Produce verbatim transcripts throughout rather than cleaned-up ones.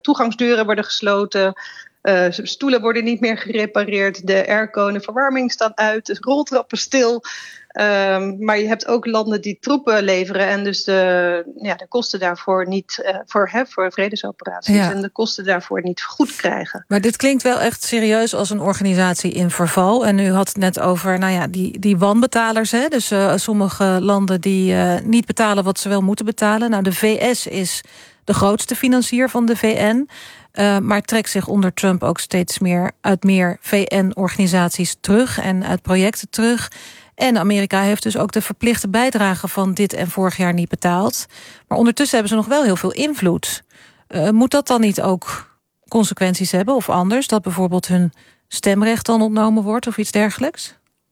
toegangsdeuren worden gesloten. Uh, stoelen worden niet meer gerepareerd. De airco en de verwarming staan uit. De roltrappen stil. Um, maar je hebt ook landen die troepen leveren en dus de, ja, de kosten daarvoor niet uh, voor, hè, voor vredesoperaties ja. en de kosten daarvoor niet goed krijgen. Maar dit klinkt wel echt serieus als een organisatie in verval. En u had het net over nou ja, die, die wanbetalers. Hè? Dus uh, sommige landen die uh, niet betalen wat ze wel moeten betalen. Nou, de V S is de grootste financier van de V N. Uh, maar trekt zich onder Trump ook steeds meer uit meer V N-organisaties terug en uit projecten terug. En Amerika heeft dus ook de verplichte bijdrage van dit en vorig jaar niet betaald. Maar ondertussen hebben ze nog wel heel veel invloed. Uh, moet dat dan niet ook consequenties hebben of anders? Dat bijvoorbeeld hun stemrecht dan ontnomen wordt of iets dergelijks?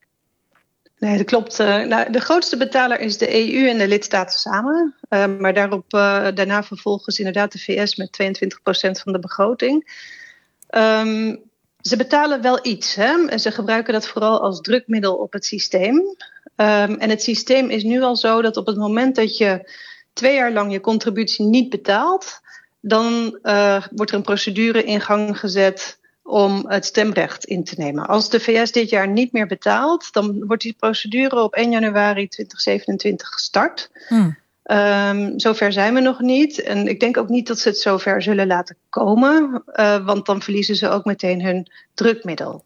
Nee, dat klopt. Uh, nou, de grootste betaler is de E U en de lidstaten samen. Uh, maar daarop, uh, daarna vervolgens inderdaad de V S met tweeëntwintig procent van de begroting. Um, Ze betalen wel iets, hè? En ze gebruiken dat vooral als drukmiddel op het systeem. Um, en het systeem is nu al zo dat op het moment dat je twee jaar lang je contributie niet betaalt, dan uh, wordt er een procedure in gang gezet om het stemrecht in te nemen. Als de V S dit jaar niet meer betaalt, dan wordt die procedure op één januari tweeduizend zevenentwintig gestart. Hmm. Um, zover zijn we nog niet. En ik denk ook niet dat ze het zover zullen laten komen. Uh, want dan verliezen ze ook meteen hun drukmiddel.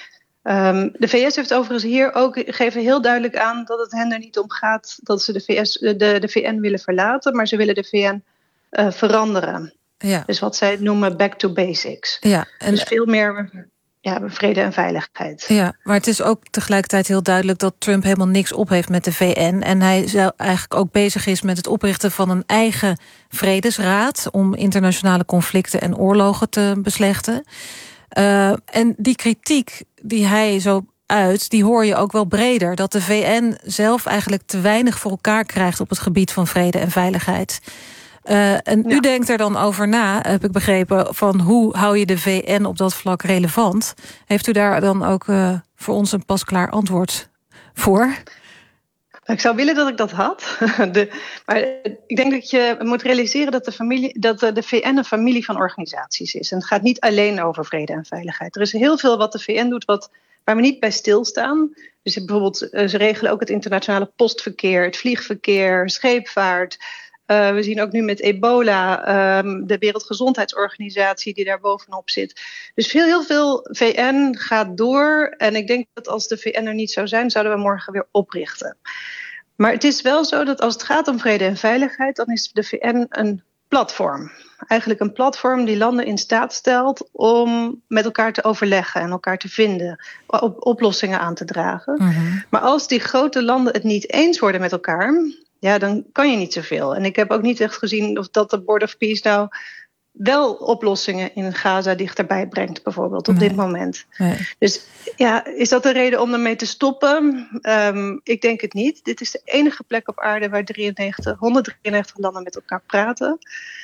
Um, de V S heeft overigens hier ook gegeven heel duidelijk aan dat het hen er niet om gaat dat ze de, V S, de, de V N willen verlaten. Maar ze willen de V N uh, veranderen. Ja. Dus wat zij noemen back to basics. Ja, en dus veel meer ja, vrede en veiligheid. Ja, maar het is ook tegelijkertijd heel duidelijk dat Trump helemaal niks op heeft met de V N. En hij eigenlijk ook bezig is met het oprichten van een eigen vredesraad om internationale conflicten en oorlogen te beslechten. Uh, en die kritiek die hij zo uit, die hoor je ook wel breder. Dat de V N zelf eigenlijk te weinig voor elkaar krijgt op het gebied van vrede en veiligheid. Uh, en ja. U denkt er dan over na, heb ik begrepen, van hoe hou je de V N op dat vlak relevant? Heeft u daar dan ook uh, voor ons een pasklaar antwoord voor? Ik zou willen dat ik dat had. De, maar ik denk dat je moet realiseren dat de, familie, dat de V N een familie van organisaties is. En het gaat niet alleen over vrede en veiligheid. Er is heel veel wat de V N doet wat, waar we niet bij stilstaan. Dus bijvoorbeeld, ze regelen ook het internationale postverkeer, het vliegverkeer, scheepvaart. Uh, we zien ook nu met ebola, um, de Wereldgezondheidsorganisatie die daar bovenop zit. Dus heel, heel veel V N gaat door. En ik denk dat als de V N er niet zou zijn, zouden we morgen weer oprichten. Maar het is wel zo dat als het gaat om vrede en veiligheid, dan is de V N een platform. Eigenlijk een platform die landen in staat stelt om met elkaar te overleggen en elkaar te vinden, op oplossingen aan te dragen. Mm-hmm. Maar als die grote landen het niet eens worden met elkaar, ja, dan kan je niet zoveel. En ik heb ook niet echt gezien of dat de Board of Peace nou wel oplossingen in Gaza dichterbij brengt, bijvoorbeeld, op nee. dit moment. Nee. Dus ja, is dat de reden om ermee te stoppen? Um, ik denk het niet. Dit is de enige plek op aarde waar drieënnegentig, honderddrieënnegentig landen met elkaar praten.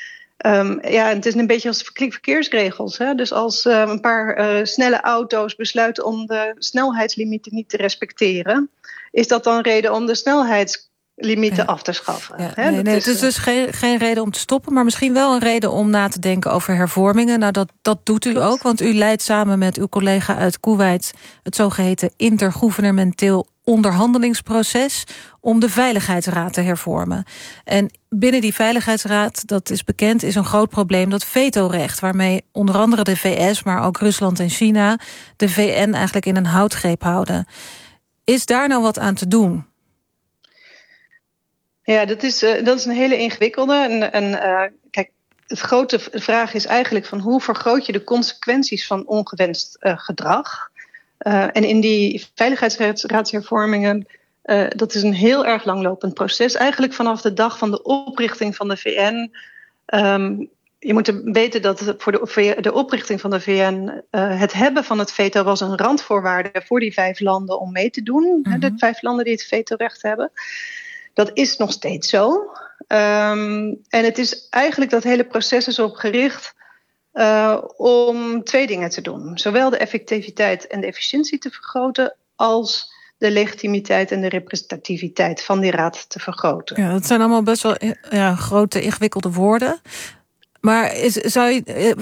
Um, ja, het is een beetje als verkeersregels. Hè? Dus als uh, een paar uh, snelle auto's besluiten om de snelheidslimieten niet te respecteren, is dat dan reden om de snelheids limieten ja. af te schaffen. Ja, He, nee, nee, is, het is dus geen, geen reden om te stoppen, maar misschien wel een reden om na te denken over hervormingen. Nou, dat, dat doet u ook, want u leidt samen met uw collega uit Koeweit het zogeheten intergouvernementeel onderhandelingsproces om de Veiligheidsraad te hervormen. En binnen die Veiligheidsraad, dat is bekend, is een groot probleem dat vetorecht, waarmee onder andere de V S, maar ook Rusland en China de V N eigenlijk in een houtgreep houden. Is daar nou wat aan te doen? Ja, dat is, uh, dat is een hele ingewikkelde. En, en uh, kijk, de grote vraag is eigenlijk van hoe vergroot je de consequenties van ongewenst uh, gedrag? Uh, en in die veiligheidsraadshervormingen, uh, dat is een heel erg langlopend proces. Eigenlijk vanaf de dag van de oprichting van de V N. Um, je moet weten dat voor de, de oprichting van de V N uh, het hebben van het veto was een randvoorwaarde voor die vijf landen om mee te doen. Mm-hmm. De vijf landen die het vetorecht hebben. Dat is nog steeds zo. Um, en het is eigenlijk dat hele proces is op gericht uh, om twee dingen te doen. Zowel de effectiviteit en de efficiëntie te vergroten als de legitimiteit en de representativiteit van die raad te vergroten. Ja, dat zijn allemaal best wel ja, grote, ingewikkelde woorden. Maar is, zou je,